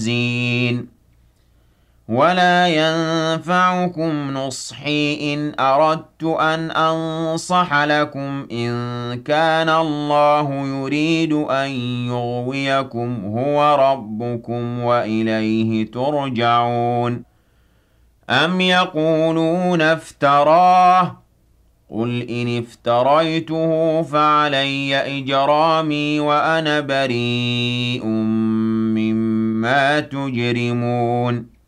زين ولا ينفعكم نصحي إن أردت أن أنصح لكم إن كان الله يريد أن يغويكم هو ربكم وإليه ترجعون أم يقولون افتراه قل إن افتريته فعلي إجرامي وأنا بريء مما تجرمون